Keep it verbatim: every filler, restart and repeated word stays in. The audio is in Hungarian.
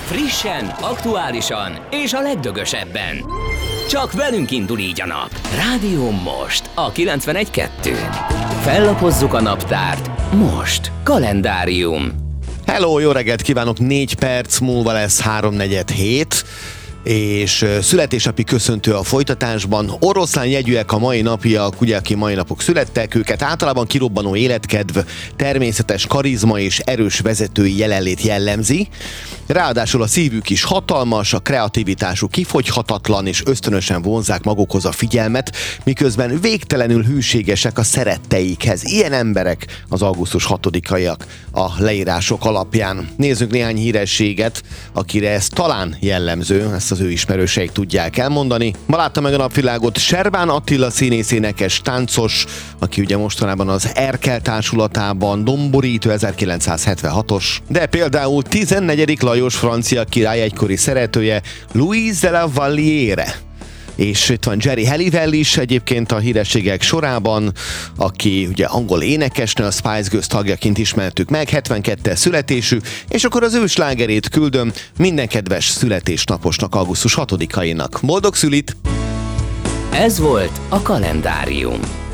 Frissen, aktuálisan és a legdögösebben. Csak velünk indul így a nap. Rádió Most a kilencvenegy kettő. Fellapozzuk a naptárt. Most. Kalendárium. Hello, jó reggelt kívánok! Négy perc múlva lesz háromnegyed hét, és születésnapi köszöntő a folytatásban. Oroszlán jegyűek a mai napiak, ugye aki mai napok születtek, őket általában kirobbanó életkedv, természetes karizma és erős vezetői jelenlét jellemzi. Ráadásul a szívük is hatalmas, a kreativitásuk kifogyhatatlan, és ösztönösen vonzzák magukhoz a figyelmet, miközben végtelenül hűségesek a szeretteikhez. Ilyen emberek az augusztus hatodikaiak a leírások alapján. Nézzük néhány hírességet, akire ez talán jellemző, ezt az ő ismerőseik tudják elmondani. Ma látta meg a napvilágot Serván Attila színész-énekes, táncos, aki ugye mostanában az Erkel társulatában domborítő, ezerkilencszázhetvenhatos, de például tizennegyedik Lajos francia király egykori szeretője, Louise de la Vallière. És itt van Geri Halliwell is egyébként a hírességek sorában, aki ugye angol énekesnő, a Spice Girls tagjaként ismertük meg, hetvenkettes születésű, és akkor az ő slágerét küldöm minden kedves születésnaposnak, augusztus hatodikainak. Boldog szülit! Ez volt a Kalendárium.